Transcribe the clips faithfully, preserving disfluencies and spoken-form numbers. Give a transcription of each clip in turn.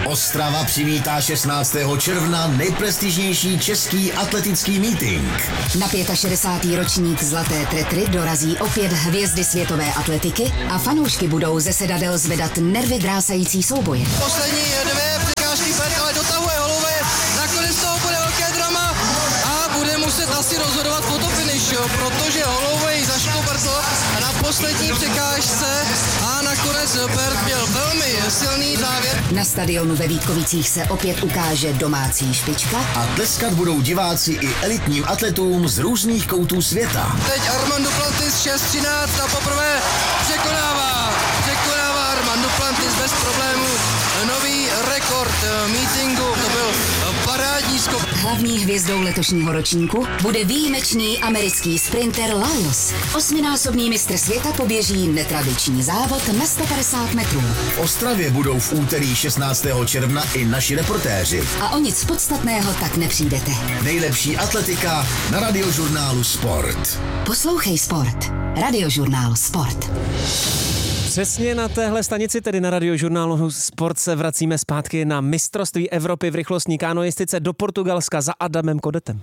Ostrava přivítá šestnáctého června nejprestižnější český atletický mítink. Na šedesátý pátý ročník Zlaté tretry dorazí opět hvězdy světové atletiky a fanoušky budou ze sedadel zvedat nervy drásající souboje. Poslední dvě překážky Bert, ale dotahuje Holloway, nakonec toho bude velké drama a bude muset asi rozhodovat fotofinish, protože Holloway zaškobrtl na poslední překážce a nakonec Bert měl velmi silný závěr. Na stadionu ve Vítkovicích se opět ukáže domácí špička a tleskat budou diváci i elitním atletům z různých koutů světa. Teď Armand Duplantis šest třináct a poprvé překonává, překonává Armand Duplantis bez problémů. Nový rekord mítingu, to byl parádní skok. Hlavní hvězdou letošního ročníku bude výjimečný americký sprinter Lyles. Osminásobný mistr světa poběží netradiční závod na sto padesát metrů. V Ostravě budou v úterý šestnáctého června i naši reportéři. A o nic podstatného tak nepřijdete. Nejlepší atletika na Radiožurnálu Sport. Poslouchej Sport. Radiožurnál Sport. Přesně na téhle stanici, tedy na Radiožurnálu Sport, se vracíme zpátky na mistrovství Evropy v rychlostní kanoistice do Portugalska za Adamem Kodetem.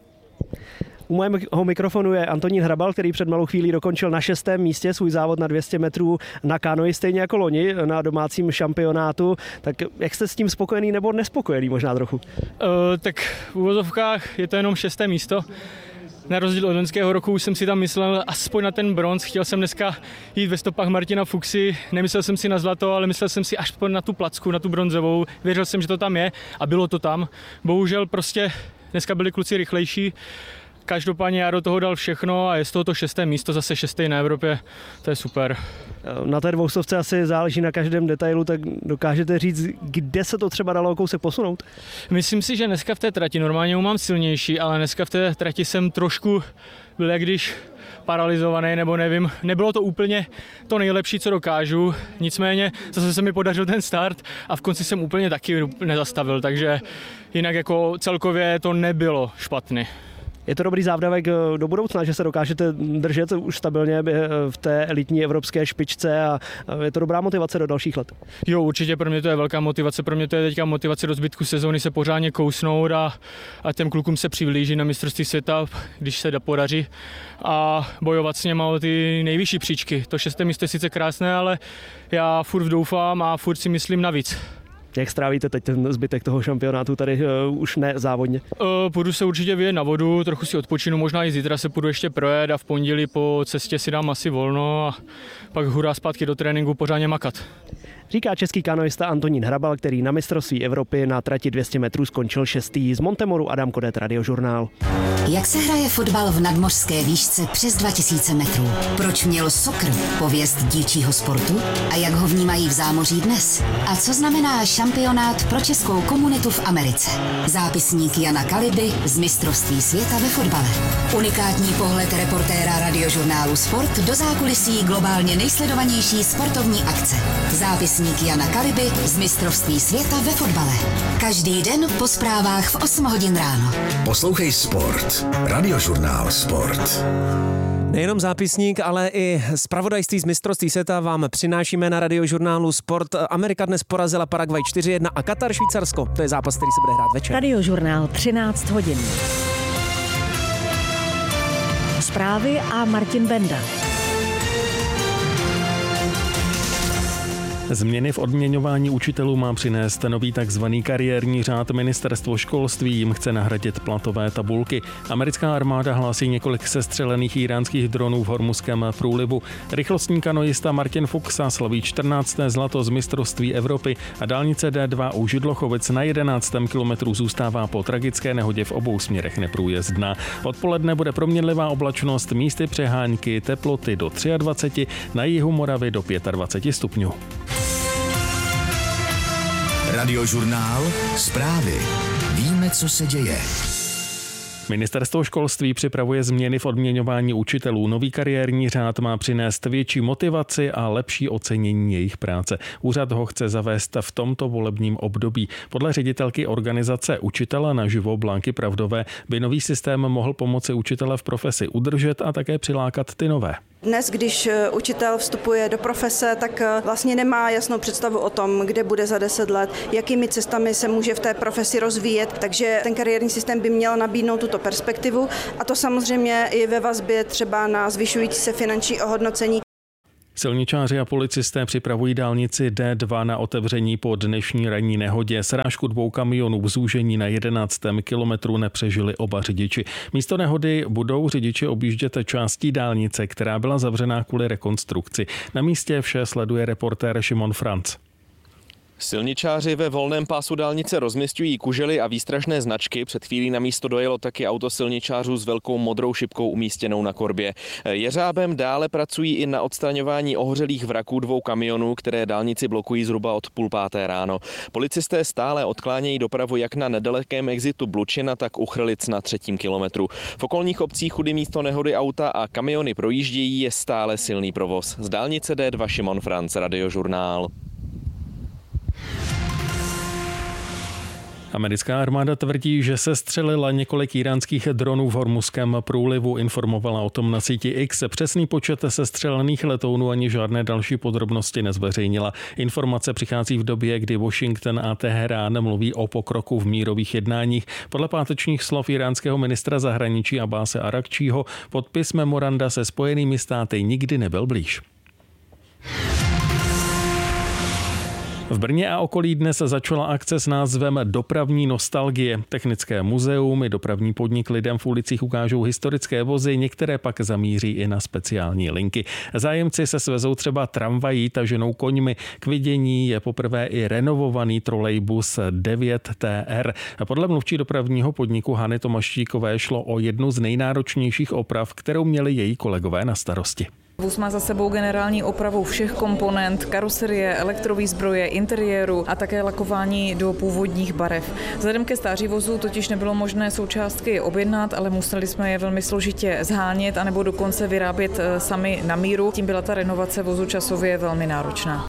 U mého mikrofonu je Antonín Hrabal, který před malou chvílí dokončil na šestém místě svůj závod na dvě stě metrů na kanoji, stejně jako loni na domácím šampionátu. Tak jak jste s tím spokojený nebo nespokojený možná trochu? Uh, tak v uvozovkách je to jenom šesté místo. Na rozdíl od loňského roku už jsem si tam myslel aspoň na ten bronz. Chtěl jsem dneska jít ve stopách Martina Fuxy. Nemyslel jsem si na zlato, ale myslel jsem si až na tu placku, na tu bronzovou. Věřil jsem, že to tam je a bylo to tam. Bohužel prostě dneska byli kluci rychlejší. Každopádně já do toho dal všechno a je z toho to šesté místo, zase šestý na Evropě. To je super. Na té dvoustovce asi záleží na každém detailu, tak dokážete říct, kde se to třeba dalo kousek posunout? Myslím si, že dneska v té trati normálně mám silnější, ale dneska v té trati jsem trošku byl jak když paralizovaný, nebo nevím. Nebylo to úplně to nejlepší, co dokážu, nicméně zase se mi podařil ten start a v konci jsem úplně taky nezastavil, takže jinak jako celkově to nebylo špatný. Je to dobrý závdavek do budoucna, že se dokážete držet už stabilně v té elitní evropské špičce a je to dobrá motivace do dalších let? Jo, určitě pro mě to je velká motivace. Pro mě to je teďka motivace do zbytku sezóny se pořádně kousnout a, a těm klukům se přiblíží na mistrovství světa, když se podaří, a bojovat s něma o ty nejvyšší příčky. To šesté místo je sice krásné, ale já furt doufám a furt si myslím navíc. Jak strávíte teď ten zbytek toho šampionátu tady uh, už ne závodně? Uh, půjdu se určitě vyjet na vodu, trochu si odpočinu, možná i zítra se půjdu ještě projet a v pondělí po cestě si dám asi volno a pak hurá zpátky do tréninku pořádně makat. Říká český kanoista Antonín Hrabal, který na mistrovství Evropy na trati dvě stě metrů skončil šestý. Z Montemoru Adam Kodet, Radiožurnál. Jak se hraje fotbal v nadmořské výšce přes dva tisíce metrů? Proč měl soccer pověst dívčího sportu? A jak ho vnímají v zámoří dnes? A co znamená šampionát pro českou komunitu v Americe? Zápisník Jana Kaliby z mistrovství světa ve fotbale. Unikátní pohled reportéra Radiožurnálu Sport do zákulisí globálně nejsledovanější sportovní akce. Zápisník Jana Kaliby z mistrovství světa ve fotbale. Každý den po zprávách v osm hodin ráno. Poslouchej Sport. Radiožurnál Sport. Nejenom zápisník, ale i zpravodajství z mistrovství světa vám přinášíme na Radiožurnálu Sport. Amerika dnes porazila Paraguay čtyři jedna a Katar Švýcarsko. To je zápas, který se bude hrát večer. Radiožurnál třináct hodin. Zprávy a Martin Benda. Změny v odměňování učitelů má přinést nový takzvaný kariérní řád. Ministerstvo školství jim chce nahradit platové tabulky. Americká armáda hlásí několik sestřelených iránských dronů v Hormuzském průlivu. Rychlostní kanoista Martin Fuxa slaví čtrnácté zlato z mistrovství Evropy a dálnice D dva u Židlochovic na jedenáctém kilometru zůstává po tragické nehodě v obou směrech neprůjezdná. Odpoledne bude proměnlivá oblačnost, místy přehánky, teploty do dvacet tři, na jihu Moravy do dvacet pět stupňů. Radiožurnál Zprávy. Víme, co se děje. Ministerstvo školství připravuje změny v odměňování učitelů. Nový kariérní řád má přinést větší motivaci a lepší ocenění jejich práce. Úřad ho chce zavést v tomto volebním období. Podle ředitelky organizace Učitele naživo Blanky Pravdové by nový systém mohl pomoci učitele v profesi udržet a také přilákat ty nové. Dnes, když učitel vstupuje do profese, tak vlastně nemá jasnou představu o tom, kde bude za deset let, jakými cestami se může v té profesi rozvíjet, takže ten kariérní systém by měl nabídnout tuto perspektivu a to samozřejmě i ve vazbě třeba na zvyšující se finanční ohodnocení. Silničáři a policisté připravují dálnici D dva na otevření po dnešní ranní nehodě. Srážku dvou kamionů v zúžení na jedenáctém kilometru nepřežili oba řidiči. Místo nehody budou řidiči objíždět částí dálnice, která byla zavřená kvůli rekonstrukci. Na místě vše sleduje reportér Šimon Franc. Silničáři ve volném pásu dálnice rozmisťují kužely a výstražné značky. Před chvílí na místo dojelo taky auto silničářů s velkou modrou šipkou umístěnou na korbě. Jeřábem dále pracují i na odstraňování ohořelých vraků dvou kamionů, které dálnici blokují zhruba od půl páté ráno. Policisté stále odklánějí dopravu jak na nedalekém exitu Blučina, tak u Chrlic na třetím kilometru. V okolních obcích, kudy místo nehody auta a kamiony projíždějí, je stále silný provoz. Z dálnice D dva Šimon Franc, Radiožurnál. Americká armáda tvrdí, že se střelila několik iránských dronů v Hormuzském průlivu, informovala o tom na síti X. Přesný počet sestřelených letounů ani žádné další podrobnosti nezveřejnila. Informace přichází v době, kdy Washington a Teherán mluví o pokroku v mírových jednáních. Podle pátečních slov iránského ministra zahraničí Abáse Arakčího podpis memoranda se Spojenými státy nikdy nebyl blíž. V Brně a okolí dnes začala akce s názvem Dopravní nostalgie. Technické muzeum i dopravní podnik lidem v ulicích ukážou historické vozy, některé pak zamíří i na speciální linky. Zájemci se svezou třeba tramvají taženou koňmi. K vidění je poprvé i renovovaný trolejbus devět T R. Podle mluvčí dopravního podniku Hany Tomaštíkové šlo o jednu z nejnáročnějších oprav, kterou měli její kolegové na starosti. Vůz má za sebou generální opravu všech komponent, karoserie, elektrovýzbroje, interiéru a také lakování do původních barev. Vzhledem ke stáří vozu totiž nebylo možné součástky objednat, ale museli jsme je velmi složitě zhánět anebo dokonce vyrábět sami na míru. Tím byla ta renovace vozu časově velmi náročná.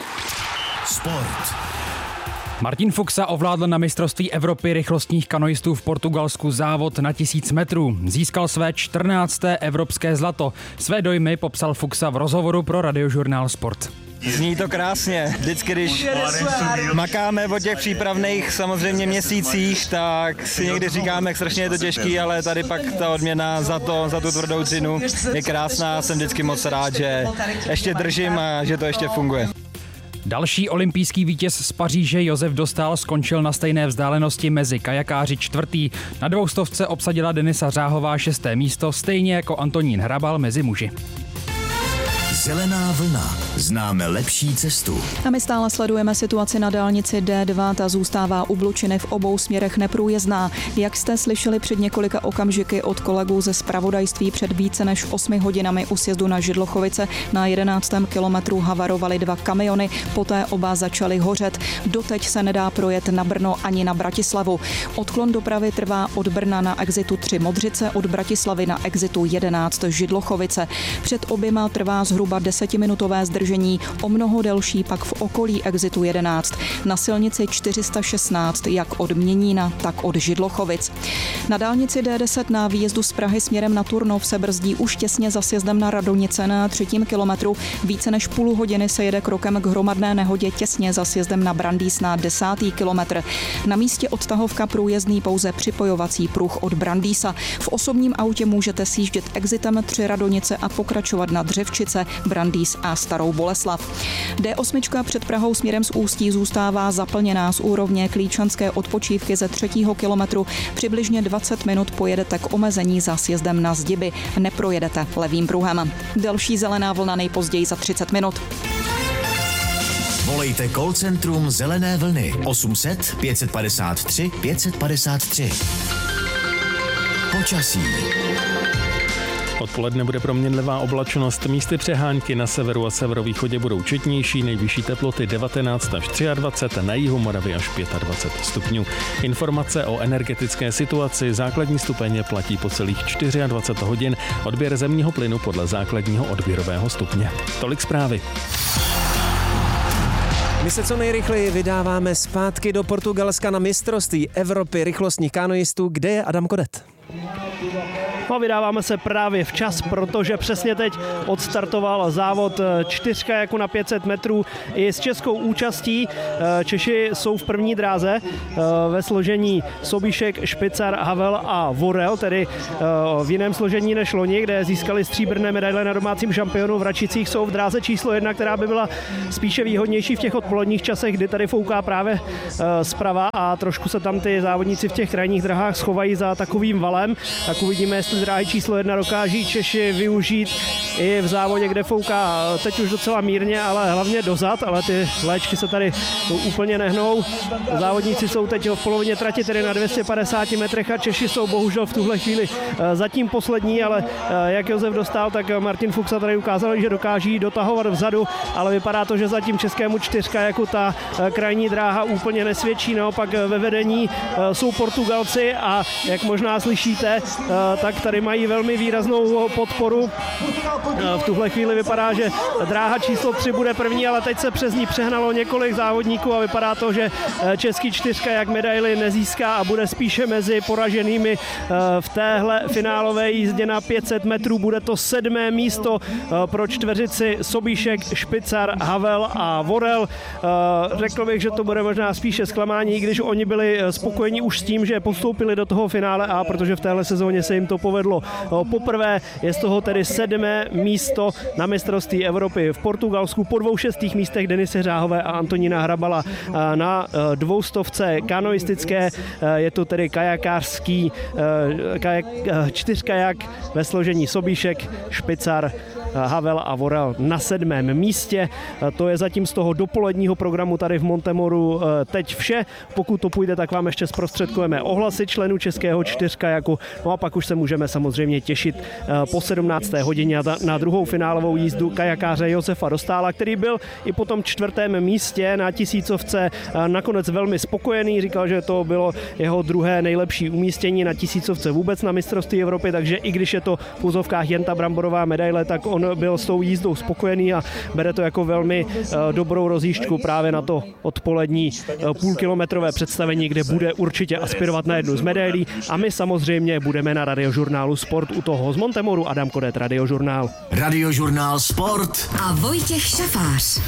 Sport. Martin Fuxa ovládl na mistrovství Evropy rychlostních kanoistů v Portugalsku závod na tisíc metrů. Získal své čtrnácté evropské zlato. Své dojmy popsal Fuxa v rozhovoru pro Radiožurnál Sport. Zní to krásně. Vždycky, když makáme o těch přípravných samozřejmě měsících, tak si někdy říkáme, jak strašně je to těžký, ale tady pak ta odměna za to, za tu tvrdou dřinu je krásná. Jsem vždycky moc rád, že ještě držím a že to ještě funguje. Další olympijský vítěz z Paříže Josef Dostál skončil na stejné vzdálenosti mezi kajakáři čtvrtý. Na dvoustovce obsadila Denisa Řáhová šesté místo, stejně jako Antonín Hrabal mezi muži. Zelená vlna. Známe lepší cestu. A my stále sledujeme situaci na dálnici D dva, ta zůstává u Blučiny v obou směrech neprůjezdná. Jak jste slyšeli před několika okamžiky od kolegů ze zpravodajství, před více než osmi hodinami u sjezdu na Židlochovice na jedenáctém kilometru havarovaly dva kamiony, poté oba začaly hořet. Doteď se nedá projet na Brno ani na Bratislavu. Odklon dopravy trvá od Brna na exitu tři Modřice, od Bratislavy na exitu jedenáct Židlochovice. Před oběma trvá zhruba desetiminutové zdržení, o mnoho delší pak v okolí exitu jedenáct. Na silnici čtyři sta šestnáct jak od Měnína, tak od Židlochovic. Na dálnici D deset na výjezdu z Prahy směrem na Turnov se brzdí už těsně za sjezdem na Radonice na třetím kilometru. Více než půl hodiny se jede krokem k hromadné nehodě těsně za sjezdem na Brandýs na desátý kilometr. Na místě odtahovka průjezdný pouze připojovací pruh od Brandýsa. V osobním autě můžete sjíždět exitem tři Radonice a pokračovat na Dřevčice, Brandýs a Starou Boleslav. D osm před Prahou směrem z Ústí zůstává zaplněná z úrovně Klíčanské odpočívky ze třetího kilometru. Přibližně dvacet minut pojedete k omezení za sjezdem na Zdiby. Neprojedete levým pruhem. Další zelená vlna nejpozději za třicet minut. Volejte call centrum Zelené vlny osm set pět padesát tři pět padesát tři. Počasí. Odpoledne bude proměnlivá oblačnost, místy přehánky na severu a severovýchodě budou četnější, nejvyšší teploty devatenáct až dvacet tři, na jihu Moravy až dvacet pět stupňů. Informace o energetické situaci, základní stupeně platí po celých dvacet čtyři hodin, odběr zemního plynu podle základního odběrového stupně. Tolik zprávy. My se co nejrychleji vydáváme zpátky do Portugalska na mistrovství Evropy rychlostních kanoistů, kde je Adam Kodet. No a vydáváme se právě včas, protože přesně teď odstartoval závod čtyřka jako na pět set metrů i s českou účastí. Češi jsou v první dráze ve složení Sobíšek, Špicar, Havel a Vorel, tedy v jiném složení než loni, kde získali stříbrné medaile na domácím šampionu v Račicích. Jsou v dráze číslo jedna, která by byla spíše výhodnější v těch odpoledních časech, kdy tady fouká právě zprava a trošku se tam ty závodníci v těch krajních drahách schovají za takovým valem. Tak uvidíme, jestli dráhy číslo jedna dokáží Češi využít i v závodě, kde fouká teď už docela mírně, ale hlavně dozad, ale ty léčky se tady úplně nehnou. Závodníci jsou teď v polovině trati, tedy na dvě stě padesáti metrech a Češi jsou bohužel v tuhle chvíli zatím poslední, ale jak Josef Dostál, tak Martin Fuxa tady ukázal, že dokáží dotahovat vzadu, ale vypadá to, že zatím českému čtyřka jako ta krajní dráha úplně nesvědčí. Naopak ve vedení jsou Portugalci a jak možná slyšíte, tak tady mají velmi výraznou podporu. V tuhle chvíli vypadá, že dráha číslo tři bude první, ale teď se přes ní přehnalo několik závodníků a vypadá to, že český čtyřka jak medaily nezíská a bude spíše mezi poraženými v téhle finálové jízdě na pět set metrů. Bude to sedmé místo pro čtveřici Sobíšek, Špicar, Havel a Vorel. Řekl bych, že to bude možná spíše zklamání, i když oni byli spokojeni už s tím, že postoupili do toho finále A, protože v téhle sezóně se jim to povedlo poprvé. Je z toho tedy sedmé místo na mistrovství Evropy v Portugalsku po dvou šestých místech Denise Řáhové a Antonína Hrabala na dvoustovce kanoistické. Je to tedy kajakářský kajak, čtyřkajak ve složení Sobíšek, Špicar, Havel a Vorel na sedmém místě. To je zatím z toho dopoledního programu tady v Montemoru teď vše. Pokud to půjde, tak vám ještě zprostředkujeme ohlasy členů českého čtyřkajaku. No a pak už se můžeme samozřejmě těšit po sedmnácté hodině na druhou finálovou jízdu kajakáře Josefa Dostála, který byl i po tom čtvrtém místě na tisícovce nakonec velmi spokojený. Říkal, že to bylo jeho druhé nejlepší umístění na tisícovce vůbec na mistrovství Evropy, takže i když je to v úzovkách jen ta bramborová medaile, tak on byl s tou jízdou spokojený a bere to jako velmi dobrou rozjížďku právě na to odpolední půlkilometrové představení, kde bude určitě aspirovat na jednu z medailí a my samozřejmě budeme na Radiožurnálu Sport u toho z Montemoru. Adam Kodet, Radiožurnál. Radiožurnál Sport a Vojtěch Šafář.